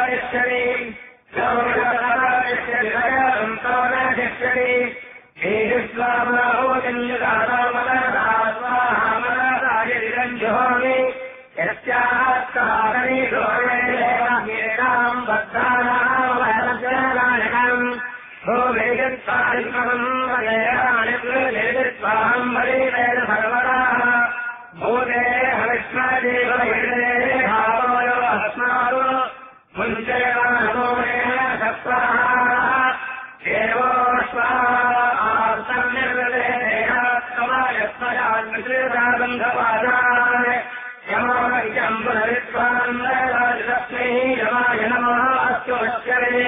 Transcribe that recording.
यच्छति यच्छति स्वामनोजन्यदामनदास्वामनदायरिरञ्जुहोमि यस्यास्तादनि भद्रानाम् भूमेजत्वारिमहम् वदेराणित्वाहम् वदेवेद भगवराः भूते हविष्मदेवहिरे भावोयो अस्मारो मुञ्चयमानोरेण सप्ताः देवो स्वाहार्तन्निर्वदेह समायस्मयान्विश्रेताबन्धपादाय यमायम् पुनरित्वान् तस्मै यमाय नमः अस्तु वच्यते